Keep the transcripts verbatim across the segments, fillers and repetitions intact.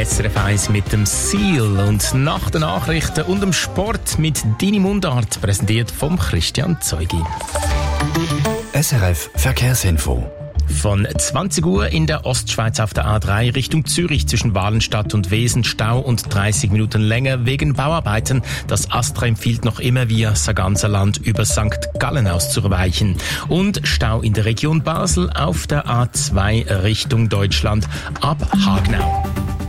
S R F eins mit dem Seal und nach den Nachrichten und dem Sport mit Deine Mundart, präsentiert vom Christian Zeugi. S R F Verkehrsinfo. Von zwanzig Uhr in der Ostschweiz auf der A drei Richtung Zürich zwischen Walenstadt und Wesen Stau und dreißig Minuten länger wegen Bauarbeiten. Das Astra empfiehlt noch immer via Sarganserland über Sankt Gallen auszuweichen. Und Stau in der Region Basel auf der A zwei Richtung Deutschland ab Hagnau.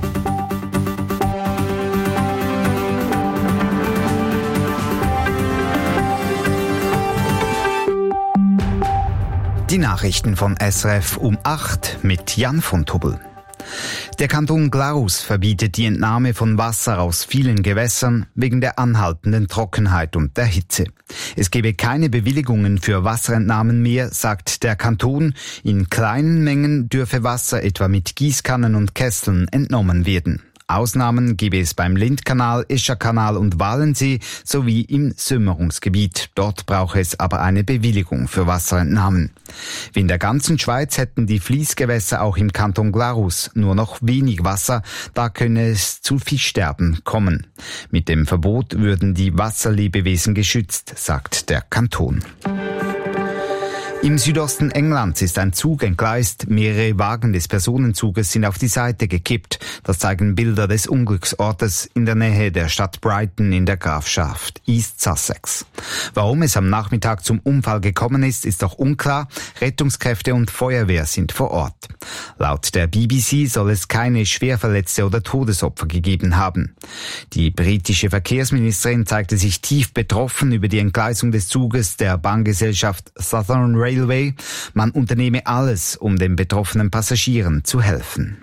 Die Nachrichten von S R F um acht mit Jan von Tubbel. Der Kanton Glarus verbietet die Entnahme von Wasser aus vielen Gewässern wegen der anhaltenden Trockenheit und der Hitze. Es gebe keine Bewilligungen für Wasserentnahmen mehr, sagt der Kanton. In kleinen Mengen dürfe Wasser etwa mit Gießkannen und Kesseln entnommen werden. Ausnahmen gebe es beim Lindkanal, Escherkanal und Walensee sowie im Sömmerungsgebiet. Dort brauche es aber eine Bewilligung für Wasserentnahmen. Wie in der ganzen Schweiz hätten die Fließgewässer auch im Kanton Glarus nur noch wenig Wasser, da könne es zu Fischsterben kommen. Mit dem Verbot würden die Wasserlebewesen geschützt, sagt der Kanton. Im Südosten Englands ist ein Zug entgleist. Mehrere Wagen des Personenzuges sind auf die Seite gekippt. Das zeigen Bilder des Unglücksortes in der Nähe der Stadt Brighton in der Grafschaft East Sussex. Warum es am Nachmittag zum Unfall gekommen ist, ist noch unklar. Rettungskräfte und Feuerwehr sind vor Ort. Laut der B B C soll es keine Schwerverletzte oder Todesopfer gegeben haben. Die britische Verkehrsministerin zeigte sich tief betroffen über die Entgleisung des Zuges der Bahngesellschaft Southern Railway. Man unternehme alles, um den betroffenen Passagieren zu helfen.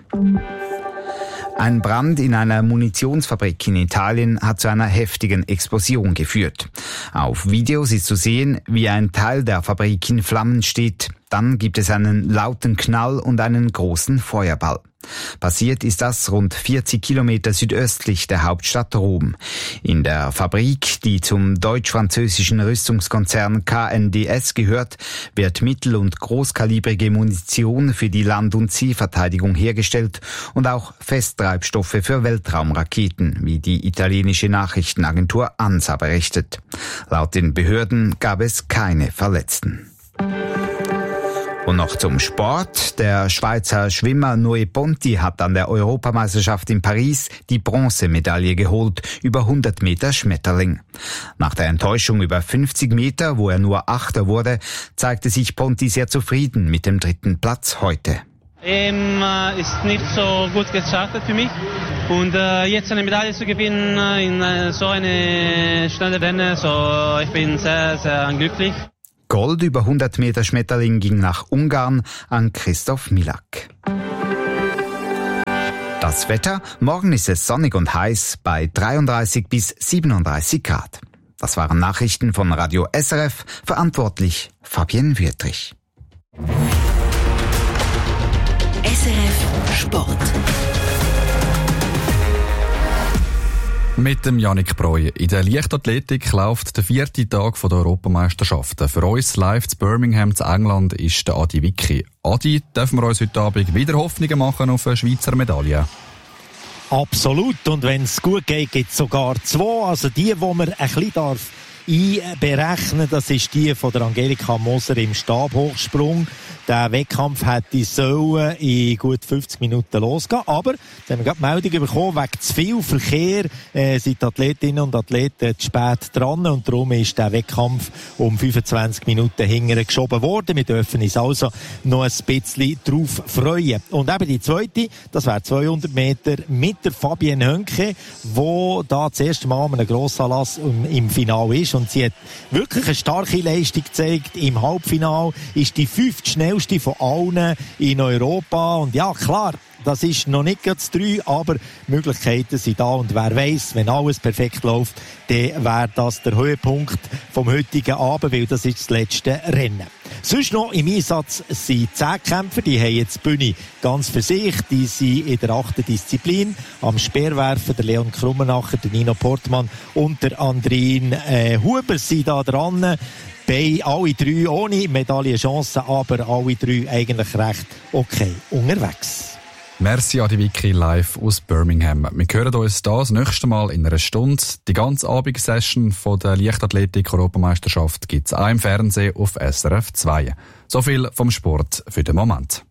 Ein Brand in einer Munitionsfabrik in Italien hat zu einer heftigen Explosion geführt. Auf Videos ist zu sehen, wie ein Teil der Fabrik in Flammen steht. Dann gibt es einen lauten Knall und einen großen Feuerball. Passiert ist das rund vierzig Kilometer südöstlich der Hauptstadt Rom. In der Fabrik, die zum deutsch-französischen Rüstungskonzern K N D S gehört, wird mittel- und großkalibrige Munition für die Land- und Seeverteidigung hergestellt und auch Festtreibstoffe für Weltraumraketen, wie die italienische Nachrichtenagentur ANSA berichtet. Laut den Behörden gab es keine Verletzten. Und noch zum Sport. Der Schweizer Schwimmer Noé Ponti hat an der Europameisterschaft in Paris die Bronzemedaille geholt über hundert Meter Schmetterling. Nach der Enttäuschung über fünfzig Meter, wo er nur Achter wurde, zeigte sich Ponti sehr zufrieden mit dem dritten Platz heute. Ähm, äh, ist nicht so gut gestartet für mich und äh, jetzt eine Medaille zu gewinnen in äh, so eine schnelle Rennen, so ich bin sehr, sehr glücklich. Gold über hundert Meter Schmetterling ging nach Ungarn an Christoph Milak. Das Wetter: Morgen ist es sonnig und heiß bei dreiunddreißig bis siebenunddreißig Grad. Das waren Nachrichten von Radio S R F, verantwortlich Fabienne Wüttrich. S R F Sport. Mit dem Yannick Breu. In der Leichtathletik läuft der vierte Tag der Europameisterschaften. Für uns live zu Birmingham zu England ist der Adi Wicki. Adi, dürfen wir uns heute Abend wieder Hoffnungen machen auf eine Schweizer Medaille? Absolut. Und wenn es gut geht, gibt es sogar zwei. Also die, die man ein bisschen darf einberechnen, das ist die von der Angelika Moser im Stabhochsprung. Der Wettkampf hätte sollen in gut fünfzig Minuten losgehen, aber da haben wir gerade Meldungen bekommen, wegen zu viel Verkehr äh, sind die Athletinnen und Athleten zu spät dran und darum ist der Wettkampf um fünfundzwanzig Minuten hinterher geschoben worden. Wir dürfen uns also noch ein bisschen drauf freuen. Und eben die zweite, das wäre zweihundert Meter mit der Fabienne Hönke, die da das erste Mal an einem Grossanlass im, im Finale ist und sie hat wirklich eine starke Leistung gezeigt. Im Halbfinale ist die fünfte schnellste von allen in Europa. Und ja, klar, das ist noch nicht ganz drei, aber Möglichkeiten sind da. Und wer weiss, wenn alles perfekt läuft, dann wäre das der Höhepunkt vom heutigen Abend, weil das ist das letzte Rennen. Sonst noch im Einsatz sind zehn Kämpfer, die haben jetzt die Bühne ganz für sich. Die sind in der achten Disziplin. Am Speerwerfen der Leon Krummenacher, der Nino Portmann und der Andrin äh, Huber sind da dran. Bei alle drei ohne Medaillenchancen, aber alle drei eigentlich recht okay unterwegs. Merci Adi Vicky live aus Birmingham. Wir hören uns das nächste Mal in einer Stunde. Die ganze Abendsession von der Leichtathletik-Europameisterschaft gibt es auch im Fernsehen auf S R F zwei. So viel vom Sport für den Moment.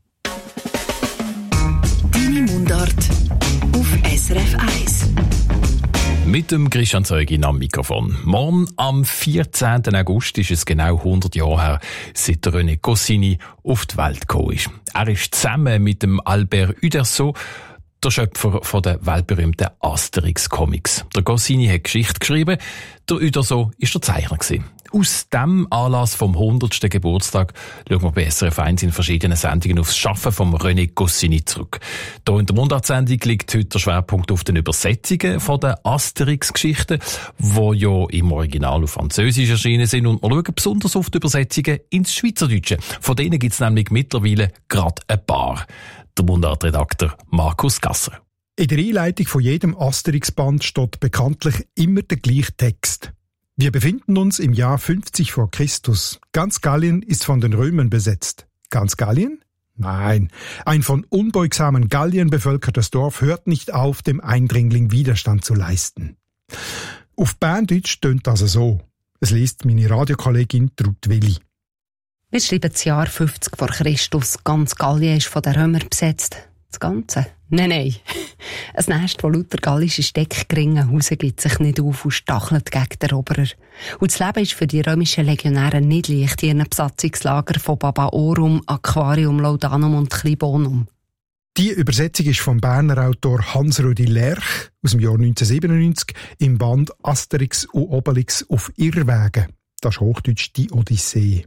Deine Mundart auf S R F eins. Mit dem Christian Zeugin am Mikrofon. Morgen, am vierzehnten August, ist es genau hundert Jahre her, seit René Goscinny auf die Welt gekommen ist. Er ist zusammen mit dem Albert Uderzo der Schöpfer von der weltberühmten Asterix-Comics. Der Goscinny hat Geschichte geschrieben, der Uderzo war der Zeichner gewesen. Aus dem Anlass vom hundertsten Geburtstag schauen wir bei S R F eins in verschiedenen Sendungen aufs Schaffen von René Goscinny zurück. Hier in der Mundart-Sendung liegt heute der Schwerpunkt auf den Übersetzungen von den Asterix-Geschichten, die ja im Original auf Französisch erschienen sind. Und wir schauen besonders auf die Übersetzungen ins Schweizerdeutsche. Von denen gibt es nämlich mittlerweile gerade ein paar. Der Mundart-Redakteur Markus Gasser. In der Einleitung von jedem Asterix-Band steht bekanntlich immer der gleiche Text. Wir befinden uns im Jahr fünfzig vor Christus. Ganz Gallien ist von den Römern besetzt. Ganz Gallien? Nein. Ein von unbeugsamen Galliern bevölkertes Dorf hört nicht auf, dem Eindringling Widerstand zu leisten. Auf Berndeutsch tönt das so. Es liest meine Radiokollegin Trud Willi. Wir schreiben das Jahr fünfzig vor Christus. Ganz Gallien ist von den Römern besetzt. Das Ganze? Nein, nein. Ein Nest, das lauter gallische Steckgringen rausgibt, sich nicht auf und stachelt gegen den Eroberer. Und das Leben ist für die römischen Legionäre nicht leicht in ihren Besatzungslager von Babaorum, Aquarium, Laudanum und Klibonum. Die Übersetzung ist vom Berner Autor Hans-Rudi Lerch aus dem Jahr neunzehnhundertsiebenundneunzig im Band Asterix und Obelix auf Irrwegen. Das ist Hochdeutsch die Odyssee.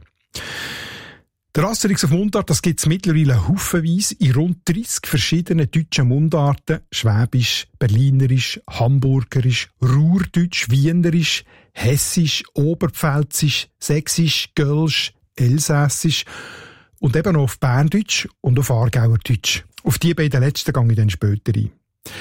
Der Asterix auf Mundart, das gibt es mittlerweile haufenweise in rund dreissig verschiedenen deutschen Mundarten. Schwäbisch, Berlinerisch, Hamburgerisch, Ruhrdeutsch, Wienerisch, Hessisch, Oberpfälzisch, Sächsisch, Gölsch, Elsässisch und eben auch auf Berndeutsch und auf Aargauerdeutsch. Auf die beiden letzten gehe ich dann später ein.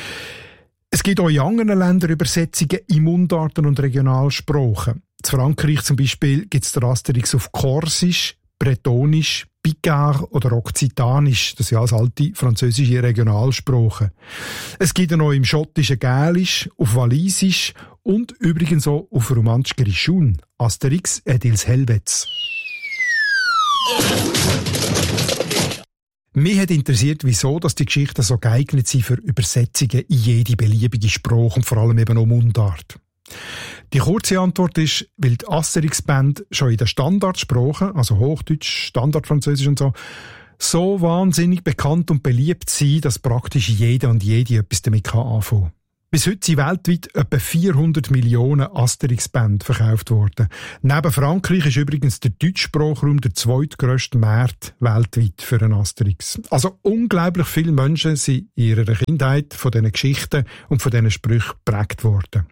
Es gibt auch in anderen Ländern Übersetzungen in Mundarten und Regionalsprachen. In Frankreich zum Beispiel gibt es den Asterix auf Korsisch, Bretonisch, Picard oder Okzitanisch, das sind alles alte französische Regionalsprachen. Es gibt noch im schottischen Gälisch, auf Walisisch und übrigens auch auf romantisch Grischun, Asterix et ils Helvets. Mich hat interessiert, wieso dass die Geschichten so geeignet sind für Übersetzungen in jede beliebige Sprache und vor allem eben auch Mundart. Die kurze Antwort ist, weil die Asterix-Band schon in den Standardsprachen, also Hochdeutsch, Standardfranzösisch und so, so wahnsinnig bekannt und beliebt sind, dass praktisch jeder und jede etwas damit anfangen kann. Bis heute sind weltweit etwa vierhundert Millionen Asterix-Band verkauft worden. Neben Frankreich ist übrigens der Deutschsprachraum der zweitgrösste Markt weltweit für einen Asterix. Also unglaublich viele Menschen sind in ihrer Kindheit von diesen Geschichten und von diesen Sprüchen geprägt worden.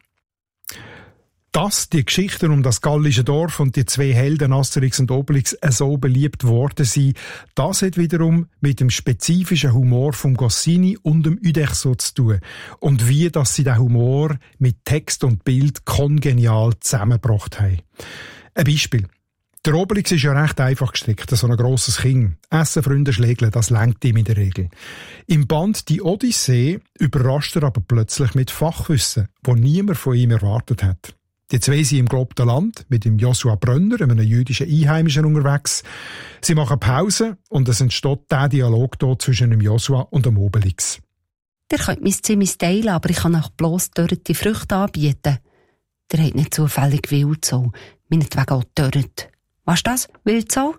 Dass die Geschichten um das gallische Dorf und die zwei Helden Asterix und Obelix so beliebt worden sind, das hat wiederum mit dem spezifischen Humor von Goscinny und dem Uderzo zu tun. Und wie, dass sie den Humor mit Text und Bild kongenial zusammengebracht haben. Ein Beispiel. Der Obelix ist ja recht einfach gestrickt, so ein grosses Kind. Essen, Freunde, Schlägeln, das lenkt ihm in der Regel. Im Band «Die Odyssee» überrascht er aber plötzlich mit Fachwissen, das niemand von ihm erwartet hat. Die zwei sind im gelobten Land mit dem Joshua Brönner, einem jüdischen Einheimischen, unterwegs. Sie machen Pause und es entsteht der Dialog hier zwischen dem Joshua und dem Obelix. Ihr könnt mein Zimmer teilen, aber ich kann euch bloss dörrte Früchte anbieten. Ihr habt nicht zufällig Wildsau, meinetwegen auch dörrt. Was ist das, Wildsau?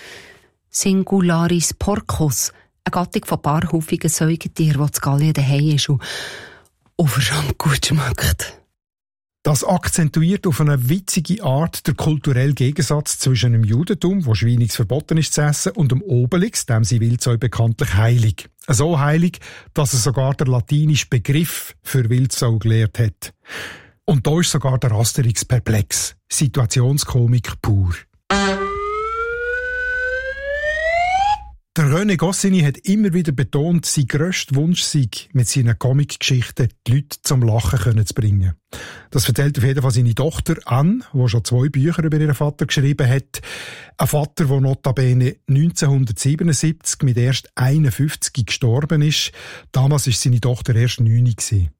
Singularis porcus, eine Gattung von paarhufigen Säugetieren, die zu Gallien daheim ist und verdammt gut schmeckt. Das akzentuiert auf eine witzige Art der kulturelle Gegensatz zwischen dem Judentum, wo Schweinix verboten ist zu essen, und dem Obelix, dem sie Wildsau bekanntlich heilig. So heilig, dass er sogar der latinische Begriff für Wildsau gelehrt hat. Und da ist sogar der Asterix perplex. Situationskomik pur. Der René Goscinny hat immer wieder betont, sein grösster Wunsch sei, mit seinen Comic-Geschichten die Leute zum Lachen können zu bringen. Das erzählt auf jeden Fall seine Tochter Anne, die schon zwei Bücher über ihren Vater geschrieben hat. Ein Vater, der notabene neunzehnhundertsiebenundsiebzig mit erst einundfünfzig gestorben ist. Damals war seine Tochter erst neun gewesen.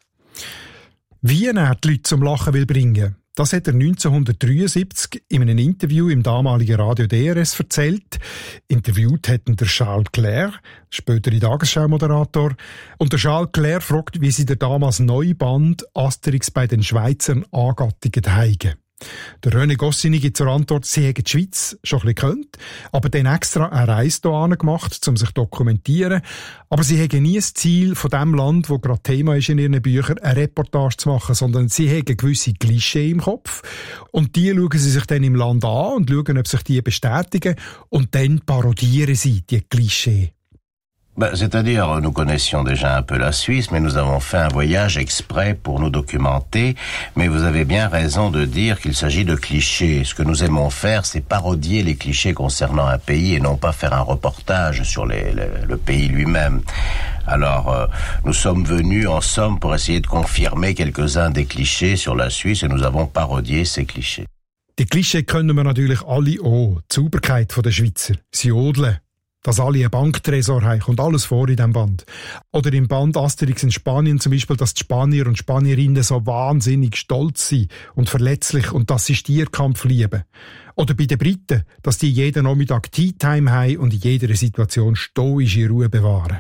Wie er die Leute zum Lachen will bringen, das hat er neunzehnhundertdreiundsiebzig in einem Interview im damaligen Radio D R S erzählt. Interviewt hat ihn der Charles Clair, spätere Tagesschau-Moderator. Und der Charles Clair fragt, wie sie der damals neue Band Asterix bei den Schweizern angattiget heigen. Der René Goscinny gibt zur Antwort, sie hätten die Schweiz schon ein bisschen gekannt, aber dann extra eine Reise hierhin gemacht, um sich zu dokumentieren. Aber sie hätten nie das Ziel von dem Land, das gerade Thema ist in ihren Büchern, eine Reportage zu machen, sondern sie hätten gewisse Klischee im Kopf. Und die schauen sie sich dann im Land an und schauen, ob sich die bestätigen. Und dann parodieren sie die Klischee. Ben, c'est-à-dire, nous connaissions déjà un peu la Suisse, mais nous avons fait un voyage exprès pour nous documenter. Mais vous avez bien raison de dire qu'il s'agit de clichés. Ce que nous aimons faire, c'est parodier les clichés concernant un pays et non pas faire un reportage sur les, les, le pays lui-même. Alors, euh, nous sommes venus en somme pour essayer de confirmer quelques-uns des clichés sur la Suisse et nous avons parodié ces clichés. Die Klischee kennen wir natürlich alle auch. Die Sauberkeit der Schweizer. Sie jodeln. Dass alle einen Banktresor haben, kommt alles vor in diesem Band. Oder im Band Asterix in Spanien zum Beispiel, dass die Spanier und Spanierinnen so wahnsinnig stolz sind und verletzlich und dass sie Stierkampf lieben. Oder bei den Briten, dass die jeden Nachmittag Tea-Time haben und in jeder Situation stoische Ruhe bewahren.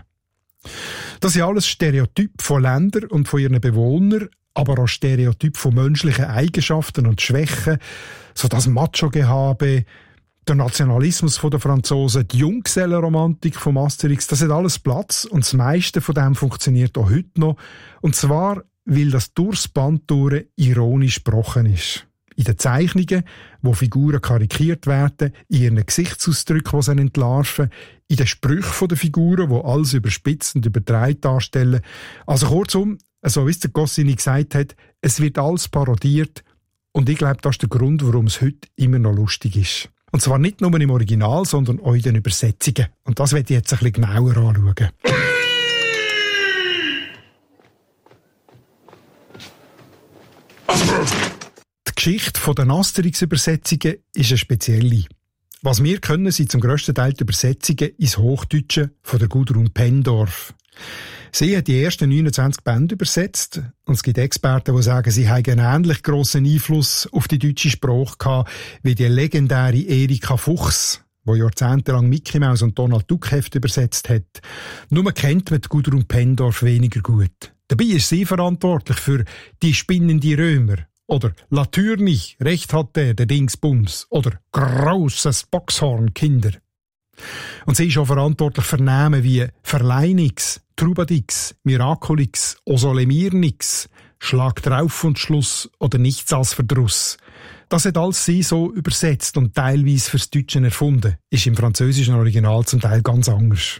Das sind alles Stereotype von Ländern und von ihren Bewohnern, aber auch Stereotype von menschlichen Eigenschaften und Schwächen, so das Macho-Gehabe, der Nationalismus der Franzosen, die Junggesellenromantik vom Asterix, das hat alles Platz und das meiste von dem funktioniert auch heute noch. Und zwar, weil das durchs Band durch ironisch gebrochen ist. In den Zeichnungen, wo Figuren karikiert werden, in ihren Gesichtsausdrücken, die sie entlarven, in den Sprüchen der Figuren, die alles überspitzt und übertreibt darstellen. Also kurzum, so wie es der Goscinny gesagt hat, es wird alles parodiert und ich glaube, das ist der Grund, warum es heute immer noch lustig ist. Und zwar nicht nur im Original, sondern auch in den Übersetzungen. Und das werde ich jetzt ein bisschen genauer anschauen. Die Geschichte der Asterix-Übersetzungen ist eine spezielle. Was wir können, sind zum grössten Teil die Übersetzungen ins Hochdeutsche von der Gudrun Pendorf. Sie hat die ersten neunundzwanzig Bände übersetzt und es gibt Experten, die sagen, sie haben einen ähnlich grossen Einfluss auf die deutsche Sprache gehabt wie die legendäre Erika Fuchs, die jahrzehntelang Mickey Mouse und Donald Duck Hefte übersetzt hat. Nur kennt man die Gudrun Pendorf weniger gut. Dabei ist sie verantwortlich für «Die spinnende Römer» oder «La Tür nicht, recht hat der, der Dingsbums» oder «Grosses Boxhorn, Kinder». Und sie ist auch verantwortlich für Namen wie Verleinix, Trubadix, Miraculix, Osolemirnix, Schlag drauf und Schluss oder Nichts als Verdruss. Das hat alles sie so übersetzt und teilweise fürs Deutsche erfunden. Ist im französischen Original zum Teil ganz anders.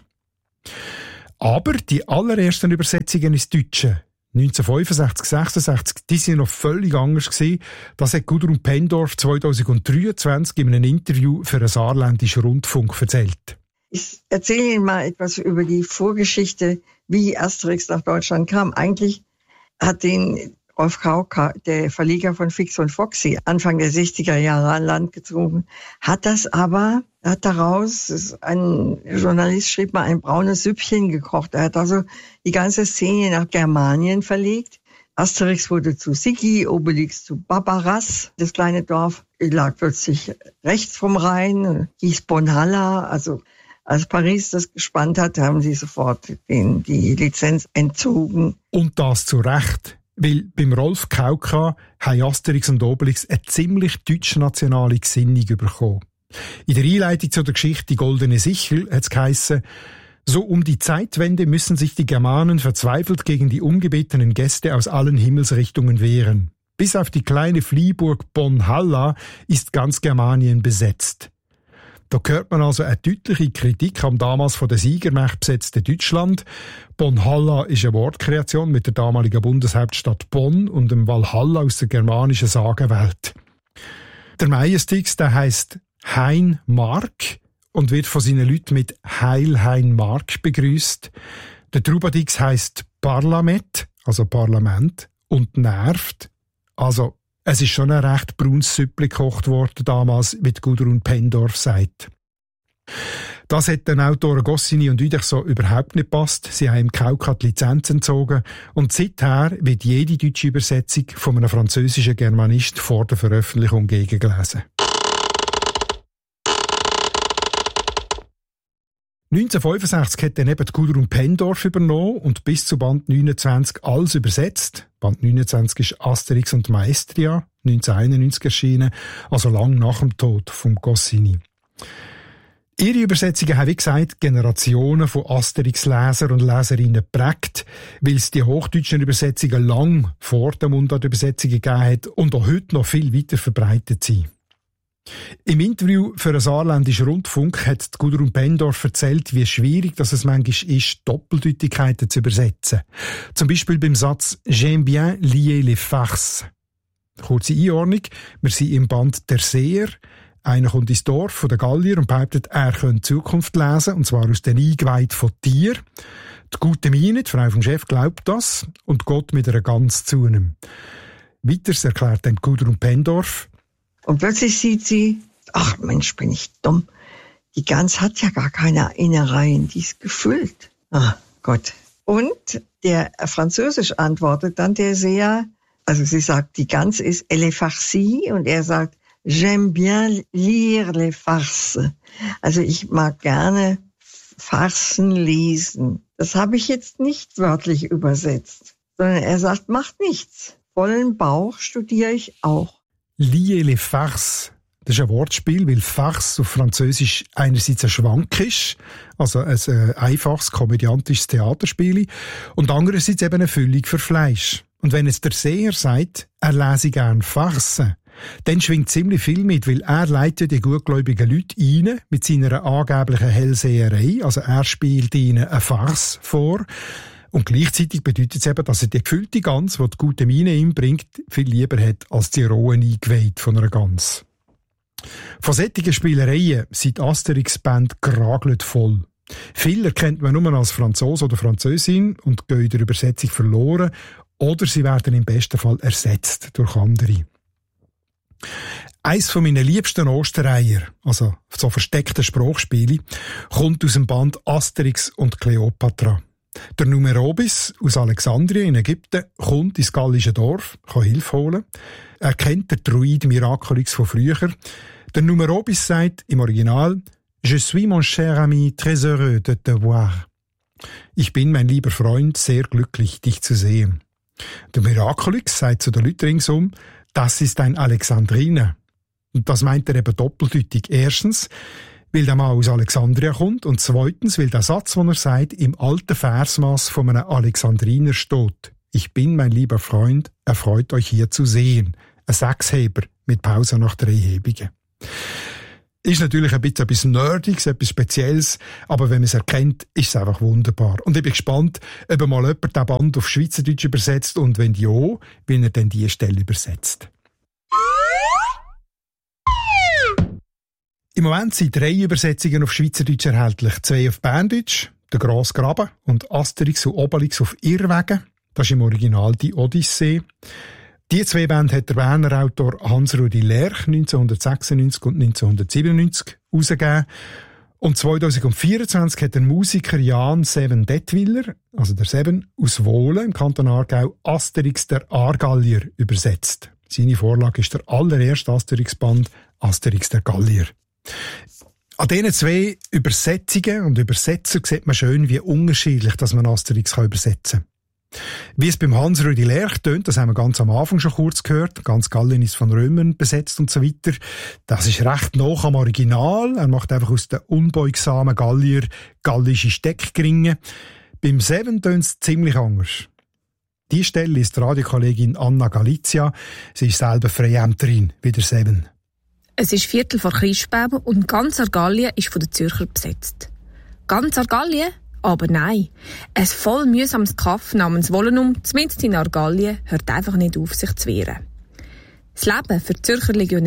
Aber die allerersten Übersetzungen ins Deutsche, neunzehnhundertfünfundsechzig, sechsundsechzig, die sind noch völlig anders gewesen. Das hat Gudrun Pendorf zweitausenddreiundzwanzig in einem Interview für einen saarländischen Rundfunk erzählt. Ich erzähle Ihnen mal etwas über die Vorgeschichte, wie Asterix nach Deutschland kam. Eigentlich hat den Rolf Kauka, der Verleger von Fix und Foxy, Anfang der sechziger Jahre an Land gezogen, hat das aber, hat daraus, ein Journalist schrieb mal, ein braunes Süppchen gekocht. Er hat also die ganze Szene nach Germanien verlegt. Asterix wurde zu Sigi, Obelix zu Barbaras. Das kleine Dorf lag plötzlich rechts vom Rhein, hieß Bonhalla. Also als Paris das gespannt hat, haben sie sofort den, die Lizenz entzogen. Und das zu Recht. Weil beim Rolf Kauka haben Asterix und Obelix eine ziemlich deutsch-nationale Gesinnung bekommen. In der Einleitung zu der Geschichte «Die goldene Sichel» hat es geheissen, so um die Zeitwende müssen sich die Germanen verzweifelt gegen die ungebetenen Gäste aus allen Himmelsrichtungen wehren. Bis auf die kleine Fliehburg Bonhalla ist ganz Germanien besetzt. Da hört man also eine deutliche Kritik am damals von der Siegermacht besetzten Deutschland. Bonhalla ist eine Wortkreation mit der damaligen Bundeshauptstadt Bonn und dem Valhalla aus der germanischen Sagenwelt. Der Meiestix, der heisst Hein Mark und wird von seinen Leuten mit Heil Hein Mark begrüßt. Der Trubadix heisst Parlament, also Parlament, und nervt. Also, es ist schon ein recht braunes Süppli gekocht worden damals, wie Gudrun Pendorf sagt. Das hat den Autoren Goscinny und Uydich so überhaupt nicht gepasst. Sie haben im Kauka die Lizenz entzogen und seither wird jede deutsche Übersetzung von einem französischen Germanist vor der Veröffentlichung gegengelesen. neunzehnhundertfünfundsechzig hat dann eben Gudrun Pendorf übernommen und bis zu Band neunundzwanzig alles übersetzt. Band neunundzwanzig ist Asterix und Maestria, neunzehnhunderteinundneunzig erschienen, also lang nach dem Tod von Goscinny. Ihre Übersetzungen haben, wie gesagt, Generationen von Asterix-Leser und Leserinnen geprägt, weil es die hochdeutschen Übersetzungen lang vor der Mundart-Übersetzungen gegeben hat und auch heute noch viel weiter verbreitet sind. Im Interview für einen saarländischen Rundfunk hat Gudrun Pendorf erzählt, wie schwierig das es manchmal ist, Doppeldeutigkeiten zu übersetzen. Zum Beispiel beim Satz «J'aime bien lier les farces». Kurze Einordnung, wir sind im Band «Der Seher». Einer kommt ins Dorf von den Gallier und behauptet, er könne die Zukunft lesen, und zwar aus den Eingeweiden von Tieren. Die gute Miene, die Frau vom Chef, glaubt das und Gott mit einer Gans zu ihm. Weiters erklärt dann Gudrun Pendorf. Und plötzlich sieht sie, ach Mensch, bin ich dumm. Die Gans hat ja gar keine Innereien, die ist gefüllt. Ah, Gott. Und der Französisch antwortet dann der Seher, also sie sagt, die Gans ist elle est farcie und er sagt, j'aime bien lire les farces. Also ich mag gerne Farsen lesen. Das habe ich jetzt nicht wörtlich übersetzt, sondern er sagt, macht nichts. Vollen Bauch studiere ich auch. Lier les farces. Das ist ein Wortspiel, weil Farce auf Französisch einerseits ein Schwank ist, also ein äh, einfaches komödiantisches Theaterspiel, und andererseits eben eine Füllung für Fleisch. Und wenn es der Seher sagt, er lese gern Farce, dann schwingt ziemlich viel mit, weil er leitet die gutgläubigen Leute ein mit seiner angeblichen Hellseherei, also er spielt ihnen eine Farce vor. Und gleichzeitig bedeutet es eben, dass er die gefüllte Gans, die die gute Miene ihm bringt, viel lieber hat als die rohen Eingeweide von einer Gans. Von solchen Spielereien sind die Asterix-Band geragelt voll. Viele erkennt man nur als Franzose oder Französin und gehen in der Übersetzung verloren, oder sie werden im besten Fall ersetzt durch andere. Eins von meinen liebsten Ostereier, also so versteckte Sprachspiele, kommt aus dem Band Asterix und Kleopatra. Der Numerobis aus Alexandrien in Ägypten kommt ins gallische Dorf, kann Hilfe holen. Er kennt den Druid Miraculix von früher. Der Numerobis sagt im Original «Je suis mon cher ami très heureux de te voir». Ich bin, mein lieber Freund, sehr glücklich, dich zu sehen. Der Miraculix sagt zu den Leuten ringsum, das ist ein Alexandriner. Und das meint er eben doppeldeutig. Erstens, weil der Mann aus Alexandria kommt, und zweitens, weil der Satz, den er sagt, im alten Versmaß von einem Alexandriner steht. Ich bin, mein lieber Freund, erfreut euch hier zu sehen. Ein Sechsheber mit Pause nach drei Hebungen. Ist natürlich ein bisschen etwas Nerdiges, etwas Spezielles, aber wenn man es erkennt, ist es einfach wunderbar. Und ich bin gespannt, ob mal jemand den Band auf Schweizerdeutsch übersetzt und wenn ja, wie er denn diese Stelle übersetzt. Im Moment sind drei Übersetzungen auf Schweizerdeutsch erhältlich. Zwei auf Berndeutsch, der Grosse Graben, und Asterix und Obelix auf Irrwegen. Das ist im Original die Odyssee. Die zwei Bände hat der Berner Autor Hans-Rudi Lerch neunzehnhundertsechsundneunzig und neunzehnhundertsiebenundneunzig herausgegeben. Und zweitausendvierundzwanzig hat der Musiker Jan Seven Detwiller, also der Seven, aus Wohlen im Kanton Aargau, Asterix der Aargallier übersetzt. Seine Vorlage ist der allererste Asterix-Band, Asterix der Gallier. An diesen zwei Übersetzungen und Übersetzer sieht man schön, wie unterschiedlich dass man Asterix übersetzen kann. Wie es beim Hans-Rudi Lerch tönt, das haben wir ganz am Anfang schon kurz gehört. Ganz Gallien ist von Römern besetzt und so weiter. Das ist recht nah am Original. Er macht einfach aus den unbeugsamen Gallier gallische Steckgringe. Beim Seven tönt es ziemlich anders. Die Stelle ist die Radiokollegin Anna Galizia. Sie ist selber Freiämterin wie der Seven. Es ist Viertel vor Christbaum und ganz Argallien ist von den Zürcher besetzt. Ganz Argallien? Aber nein. Ein voll mühsames Kaff namens Wollenum, zumindest in Argallien, hört einfach nicht auf, sich zu wehren. Das Leben für die Zürcher Legionär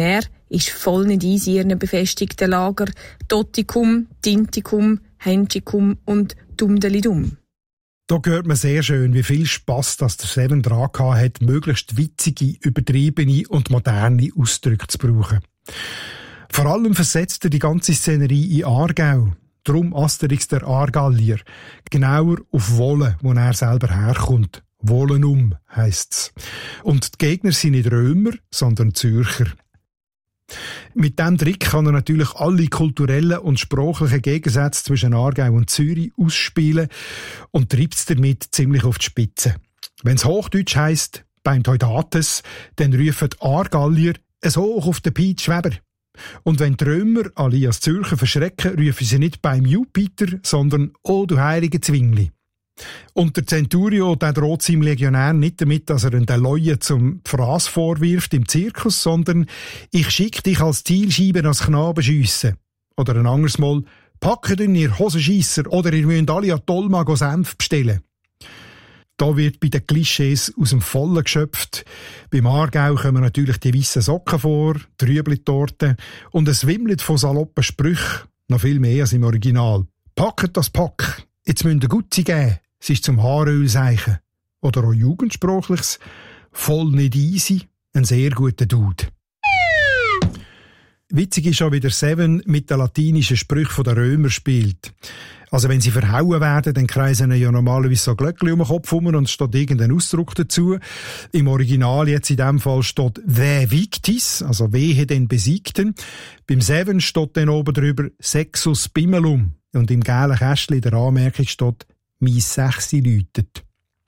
ist voll nicht easy in ihren befestigten Lager Totikum, Tintikum, Henschicum und Dumdelidum. Da hört man sehr schön, wie viel Spass das der Seven dran hat, möglichst witzige, übertriebene und moderne Ausdrücke zu brauchen. Vor allem versetzt er die ganze Szenerie in Aargau. Darum Asterix der Aargallier. Genauer auf Wolle, wo er selber herkommt. Wollenum heisst's. Und die Gegner sind nicht Römer, sondern Zürcher. Mit diesem Trick kann er natürlich alle kulturellen und sprachlichen Gegensätze zwischen Aargau und Zürich ausspielen und treibt es damit ziemlich auf die Spitze. Wenn es Hochdeutsch heisst, beim Teudates, dann rufen die Aargallier «Es hoch auf den Piet Schweber». Und wenn die Römer alias Zürcher verschrecken, rufen sie nicht beim Jupiter, sondern «O du heilige Zwingli». Und der Centurio, der droht seinem Legionär nicht damit, dass er den Leuen zum Fraß vorwirft im Zirkus, sondern «Ich schick dich als Zielscheibe als Knaben schiessen». Oder ein anderes Mal «Packt in ihr Hosenscheisser» oder «Ihr müsst alle an Tolma Senf bestellen». Da wird bei den Klischees aus dem Vollen geschöpft. Beim Aargau kommen natürlich die weißen Socken vor, die Rüebli-Torte und es wimmelt von saloppen Sprüchen, noch viel mehr als im Original. «Packet das Pack, jetzt müsst ihr Gutzi geben, es ist zum Haaröl seichen». Oder auch Jugendsprachliches «Voll nicht easy, ein sehr guter Dude». Witzig ist auch, wie der Seven mit den latinischen Sprüchen der Römer spielt. Also wenn sie verhauen werden, dann kreisen ja normalerweise so Glöckchen um den Kopf rum und es steht irgendein Ausdruck dazu. Im Original jetzt in dem Fall steht «Ve victis», also «Wehe den Besiegten». Beim Seven steht dann oben drüber «Sexus bimmelum». Und im gelben Kästchen in der Anmerkung steht «Mi Sechsi läutet».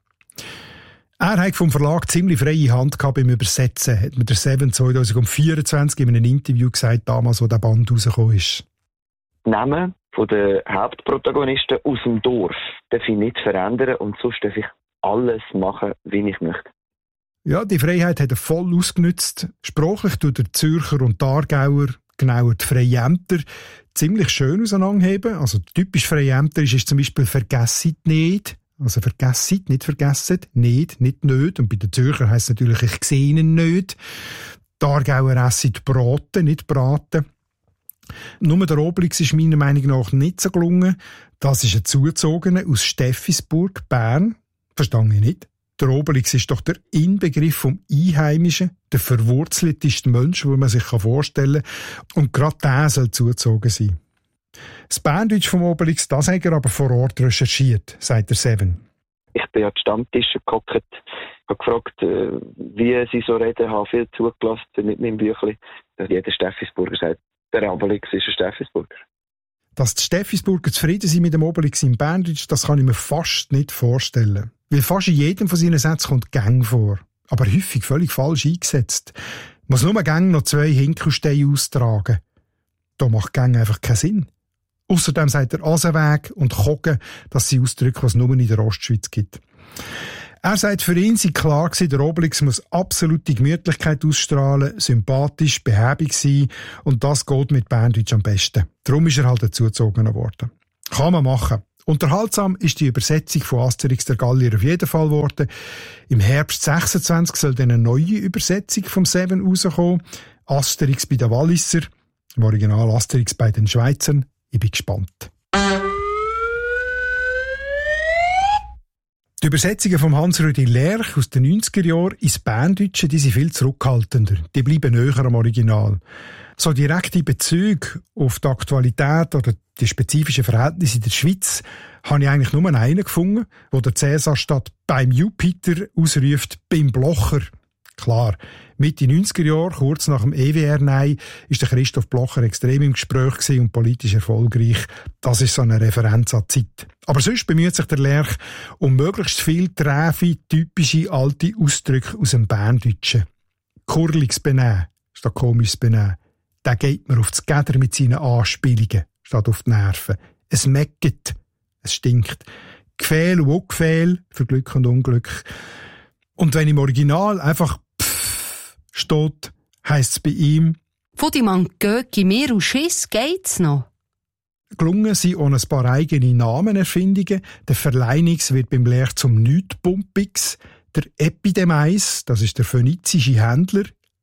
Er hat vom Verlag ziemlich freie Hand gehabt beim Übersetzen, hat mir der Seven zwanzig vierundzwanzig in einem Interview gesagt, damals, wo der Band rausgekommen ist. Die Namen der Hauptprotagonisten aus dem Dorf darf ich nicht verändern und sonst darf ich alles machen, wie ich möchte. Ja, die Freiheit hat er voll ausgenutzt. Sprachlich tut der Zürcher und die Aargauer, genauer die Freiämter, ziemlich schön auseinanderheben. Also typisch Freiämterisch ist zum Beispiel «Vergessit nicht». Also vergessit, nicht vergessen, nicht, nicht nicht. Und bei den Zürcher heisst es natürlich «Ich sehe ihn nicht». Die Aargauer essen braten, nicht braten. Nur der Obelix ist meiner Meinung nach nicht so gelungen. Das ist ein Zugezogener aus Steffisburg, Bern. Verstehe ich nicht. Der Obelix ist doch der Inbegriff vom Einheimischen, der verwurzelteste Mensch, den man sich vorstellen kann. Und gerade der soll zugezogen sein. Das Berndeutsch vom Obelix, das hat er aber vor Ort recherchiert, sagt der Seven. Ich bin an die Stammtische gehockt, habe gefragt, wie sie so reden, habe viel zugelassen mit meinem Büchlein. Jeder Steffisburger sagt, der Obelix ist ein Steffisburger. Dass die Steffisburger zufrieden sind mit dem Obelix im Berndeutsch, das kann ich mir fast nicht vorstellen. Weil fast in jedem von seinen Sätzen kommt Gang vor. Aber häufig völlig falsch eingesetzt. Muss nur Gang noch zwei Hinkelsteine austragen. Da macht Gang einfach keinen Sinn. Außerdem sagt er Asenweg und Kogen, das sind Ausdrücke, die es nur in der Ostschweiz gibt. Er sagt, für ihn sei klar gewesen, der Obelix muss absolute Gemütlichkeit ausstrahlen, sympathisch, behäbig sein und das geht mit Berndeutsch am besten. Darum ist er halt dazugezogen worden. Kann man machen. Unterhaltsam ist die Übersetzung von Asterix der Gallier auf jeden Fall geworden. Im Herbst sechsundzwanzig soll dann eine neue Übersetzung vom Seven rauskommen. Asterix bei den Walliser, im Original Asterix bei den Schweizern. Ich bin gespannt. Die Übersetzungen von Hans-Rüdi Lerch aus den neunziger Jahren ins Berndeutsche, die sind viel zurückhaltender. Die bleiben näher am Original. So direkte Bezüge auf die Aktualität oder die spezifischen Verhältnisse in der Schweiz habe ich eigentlich nur einen gefunden, wo der Cäsar statt beim Jupiter ausruft, beim Blocher. Klar, Mitte neunziger Jahre, kurz nach dem E W R-Nein, ist der Christoph Blocher extrem im Gespräch und politisch erfolgreich. Das ist so eine Referenz an die Zeit. Aber sonst bemüht sich der Lerch um möglichst viel träfe, typische alte Ausdrücke aus dem Berndeutschen. Kurliges Benehmen, statt komisches Benehmen. Der geht mir auf das Geder mit seinen Anspielungen, statt auf die Nerven. Es mecket, es stinkt. Gefehl und Ungefehl für Glück und Unglück. Und wenn im Original einfach «pfff» steht, heisst es bei ihm «Von die man Göki mir und Schiss geht's noch». Gelungen sind auch ein paar eigene Namenerfindungen. Der Verleinix wird beim Lerch zum Nütpumpix. Der Epidemais, das ist der phönizische Händler.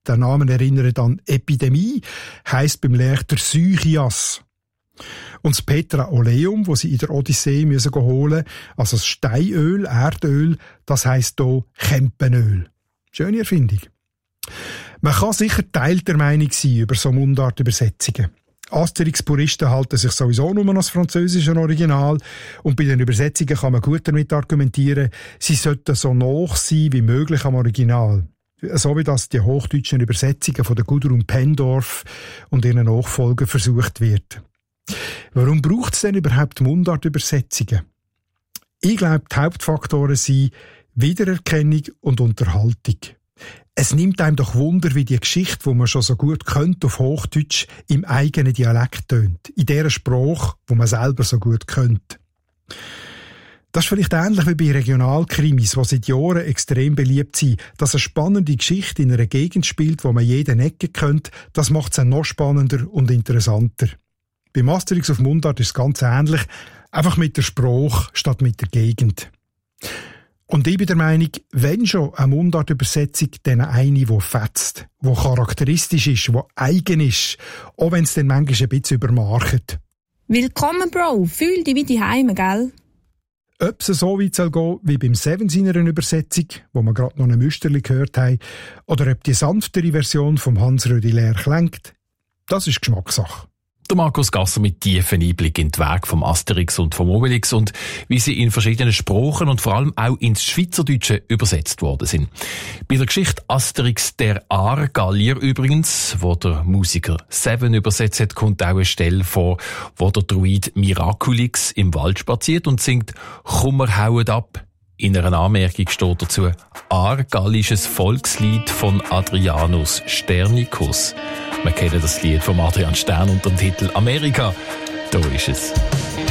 Der Name erinnert an Epidemie, heisst beim Lerchter Sychias. Und das Petroleum, das sie in der Odyssee müssen holen, also das Steinöl, Erdöl, das heisst hier Kempenöl. Schöne Erfindung. Man kann sicher teilter Meinung sein über so Mundartübersetzungen. Asterix-Puristen halten sich sowieso nur an das französische Original und bei den Übersetzungen kann man gut damit argumentieren, sie sollten so nah sein wie möglich am Original. So wie das die hochdeutschen Übersetzungen von der Gudrun Pendorf und ihren Nachfolgern versucht wird. Warum braucht es denn überhaupt Mundartübersetzungen? Ich glaube, die Hauptfaktoren sind Wiedererkennung und Unterhaltung. Es nimmt einem doch Wunder, wie die Geschichte, die man schon so gut kennt, auf Hochdeutsch im eigenen Dialekt tönt. In dieser Sprache, die man selber so gut kennt. Das ist vielleicht ähnlich wie bei Regionalkrimis, die seit Jahren extrem beliebt sind. Dass eine spannende Geschichte in einer Gegend spielt, wo man jeden Ecke kennt, das macht es noch spannender und interessanter. Beim Asterix auf Mundart ist es ganz ähnlich, einfach mit der Sprache statt mit der Gegend. Und ich bin der Meinung, wenn schon eine Mundartübersetzung, dann eine, die fetzt, die charakteristisch ist, die eigen ist, auch wenn es dann manchmal ein bisschen übermarkt. Willkommen, Bro. Fühl dich wie die Heime, gell? Ob es so weit soll gehen wie beim Seven seiner Übersetzung, wo wir gerade noch ein Müsterli gehört haben, oder ob die sanftere Version vom Hans-Rödi Lerch lenkt, das ist Geschmackssache. Der Markus Gasser mit tiefen Einblick in die Wege vom Asterix und vom Obelix und wie sie in verschiedenen Sprachen und vor allem auch ins Schweizerdeutsche übersetzt worden sind. Bei der Geschichte Asterix der Aargallier übrigens, wo der Musiker Seven übersetzt hat, kommt auch eine Stelle vor, wo der Druid Miraculix im Wald spaziert und singt «Kummer hauet ab». In einer Anmerkung steht dazu «Aargallisches Volkslied von Adrianus Sternicus». Wir kennen das Lied von Adrian Stern unter dem Titel «Amerika». Da ist es.